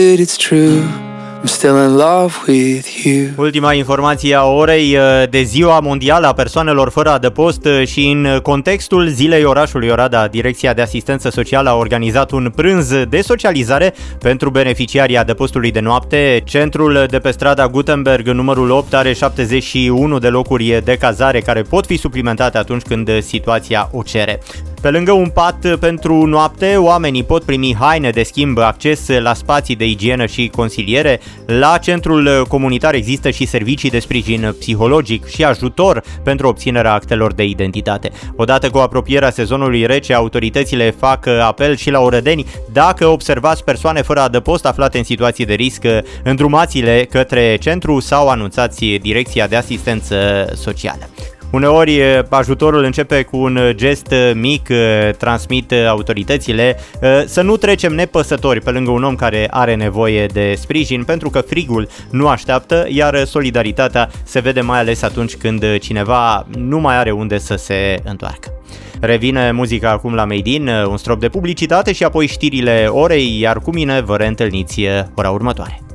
It's true. I'm still in love with you. Ultima informație a orei de Ziua Mondială a Persoanelor Fără Adăpost și în contextul Zilei Orașului Oradea, Direcția de Asistență Socială a organizat un prânz de socializare pentru beneficiarii adăpostului de noapte. Centrul de pe strada Gutenberg, numărul 8, are 71 de locuri de cazare care pot fi suplimentate atunci când situația o cere. Pe lângă un pat pentru noapte, oamenii pot primi haine de schimb, acces la spații de igienă și consiliere. La centrul comunitar există și servicii de sprijin psihologic și ajutor pentru obținerea actelor de identitate. Odată cu apropierea sezonului rece, autoritățile fac apel și la orădeni. Dacă observați persoane fără adăpost aflate în situații de risc, îndrumați-le către centru sau anunțați Direcția de Asistență Socială. Uneori ajutorul începe cu un gest mic, transmit autoritățile, să nu trecem nepăsători pe lângă un om care are nevoie de sprijin, pentru că frigul nu așteaptă, iar solidaritatea se vede mai ales atunci când cineva nu mai are unde să se întoarcă. Revine muzica acum la Made in, un strop de publicitate și apoi știrile orei, iar cu mine vă reîntâlniți ora următoare.